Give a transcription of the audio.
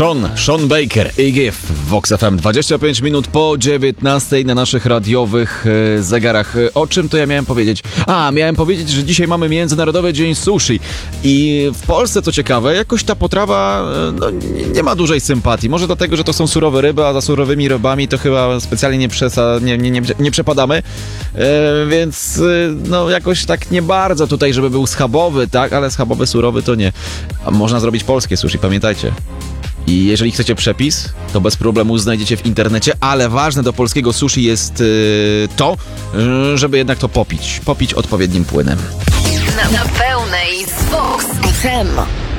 Sean Baker i GIF w Vox FM. 25 minut po 19 na naszych radiowych zegarach. O czym to ja miałem powiedzieć? Miałem powiedzieć, że dzisiaj mamy Międzynarodowy Dzień Sushi. I w Polsce, co ciekawe, jakoś ta potrawa nie ma dużej sympatii. Może dlatego, że to są surowe ryby, a za surowymi rybami to chyba specjalnie nie przepadamy. Więc jakoś tak nie bardzo tutaj, żeby był schabowy, tak? Ale schabowy, surowy to nie. A można zrobić polskie sushi, pamiętajcie. I jeżeli chcecie przepis, to bez problemu znajdziecie w internecie, ale ważne do polskiego sushi jest to, żeby jednak to popić odpowiednim płynem. Na pełnej z Vox FM.